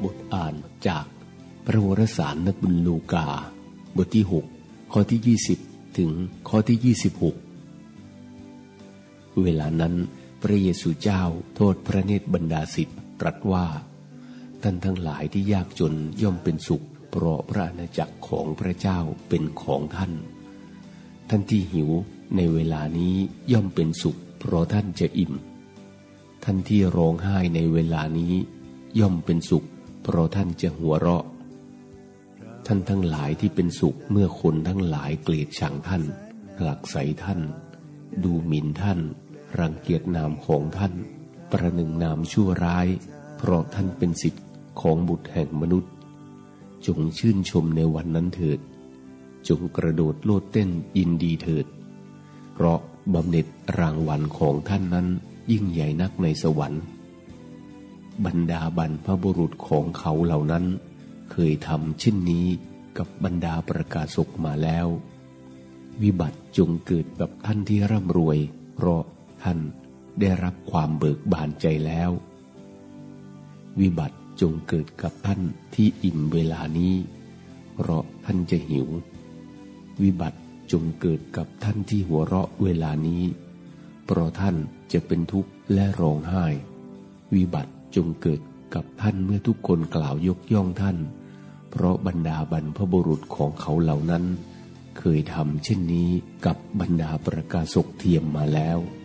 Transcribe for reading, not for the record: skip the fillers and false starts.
บทอ่านจากพระวรสารนักบุญลูกาบทที่6ข้อที่20ถึงข้อที่26เวลานั้นพระเยซูเจ้าโทษพระเนตรบรรดาศิษย์ตรัสว่าท่านทั้งหลายที่ยากจนย่อมเป็นสุขเพราะพระอาณาจักรของพระเจ้าเป็นของท่านท่านที่หิวในเวลานี้ย่อมเป็นสุขเพราะท่านจะอิ่มท่านที่ร้องไห้ในเวลานี้ย่อมเป็นสุขเพราะท่านจะหัวเราะท่านทั้งหลายที่เป็นสุขเมื่อคนทั้งหลายเกลียดชังท่านผลักไสท่านดูหมิ่นท่านรังเกียจนามของท่านประหนึ่งนามชั่วร้ายเพราะท่านเป็นศิษย์ของบุตรแห่งมนุษย์จงชื่นชมในวันนั้นเถิดจงกระโดดโลดเต้นยินดีเถิดเพราะบำเหน็จรางวัลของท่านนั้นยิ่งใหญ่นักในสวรรค์บรรดาบรรพบุรุษของเขาเหล่านั้นเคยทำเช่นนี้กับบรรดาประกาศกมาแล้ววิบัติจงเกิดกับท่านที่ร่ำรวยเพราะท่านได้รับความเบิกบานใจแล้ววิบัติจงเกิดกับท่านที่อิ่มเวลานี้เพราะท่านจะหิววิบัติจงเกิดกับท่านที่หัวเราะเวลานี้เพราะท่านจะเป็นทุกข์และร้องไห้วิบัติจงเกิดกับท่านเมื่อทุกคนกล่าวยกย่องท่านเพราะบรรดาบรรพบุรุษของเขาเหล่านั้นเคยทำเช่นนี้กับบรรดาประกาศกเทียมมาแล้ว